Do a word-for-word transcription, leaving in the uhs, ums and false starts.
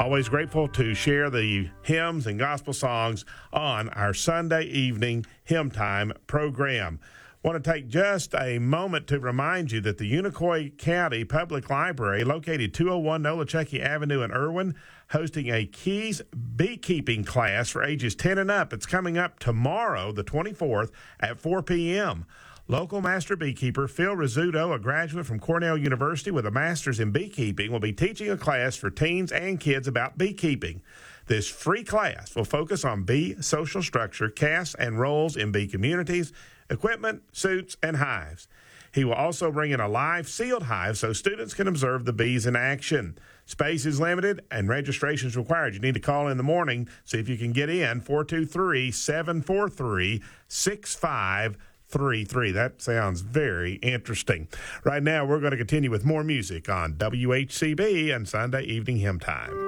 Always grateful to share the hymns and gospel songs on our Sunday evening Hymn Time program. Want to take just a moment to remind you that the Unicoi County Public Library, located two oh one Nolichucky Avenue in Irwin, hosting a Keys beekeeping class for ages ten and up. It's coming up tomorrow, the twenty-fourth, at four p.m. Local master beekeeper Phil Rizzuto, a graduate from Cornell University with a master's in beekeeping, will be teaching a class for teens and kids about beekeeping. This free class will focus on bee social structure, castes, and roles in bee communities, equipment, suits, and hives. He will also bring in a live sealed hive so students can observe the bees in action. Space is limited and registration is required. You need to call in the morning, see if you can get in, four two three, seven four three, six five three three. That sounds very interesting. Right now, we're going to continue with more music on W H C B and Sunday Evening Hymn Time.